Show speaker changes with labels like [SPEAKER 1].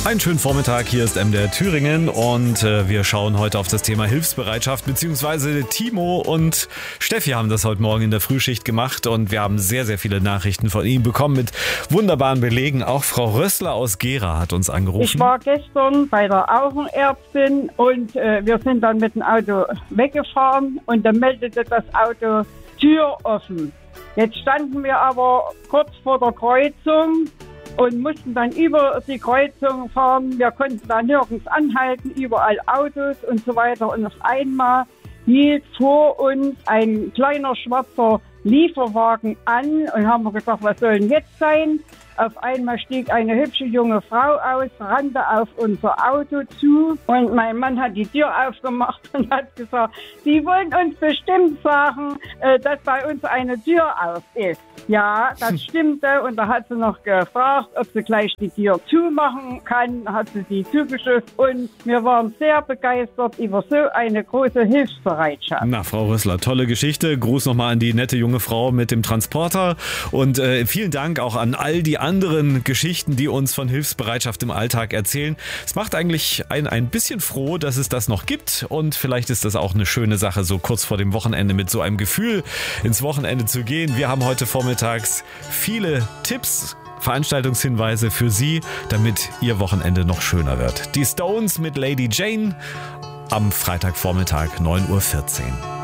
[SPEAKER 1] Einen schönen Vormittag, hier ist MDR Thüringen und wir schauen heute auf das Thema Hilfsbereitschaft, beziehungsweise Timo und Steffi haben das heute Morgen in der Frühschicht gemacht und wir haben sehr, sehr viele Nachrichten von Ihnen bekommen mit wunderbaren Belegen. Auch Frau Rössler aus Gera hat uns angerufen.
[SPEAKER 2] Ich war gestern bei der Augenärztin und wir sind dann mit dem Auto weggefahren und dann meldete das Auto Tür offen. Jetzt standen wir aber kurz vor der Kreuzung und mussten dann über die Kreuzung fahren. Wir konnten da nirgends anhalten, überall Autos und so weiter. Und auf einmal hielt vor uns ein kleiner schwarzer Lieferwagen an und haben wir gedacht, was soll denn jetzt sein? Auf einmal stieg eine hübsche junge Frau aus, rannte auf unser Auto zu und mein Mann hat die Tür aufgemacht und hat gesagt, Sie wollen uns bestimmt sagen, dass bei uns eine Tür auf ist. Ja, das stimmte und da hat sie noch gefragt, ob sie gleich die Tür zumachen kann, hat sie die zugeschüttet und wir waren sehr begeistert über so eine große Hilfsbereitschaft.
[SPEAKER 1] Na, Frau Rössler, tolle Geschichte. Gruß nochmal an die nette junge Frau mit dem Transporter und vielen Dank auch an all die anderen Geschichten, die uns von Hilfsbereitschaft im Alltag erzählen. Es macht eigentlich ein bisschen froh, dass es das noch gibt und vielleicht ist das auch eine schöne Sache, so kurz vor dem Wochenende mit so einem Gefühl ins Wochenende zu gehen. Wir haben heute vormittags viele Tipps, Veranstaltungshinweise für Sie, damit Ihr Wochenende noch schöner wird. Die Stones mit Lady Jane am Freitagvormittag 9:14 Uhr.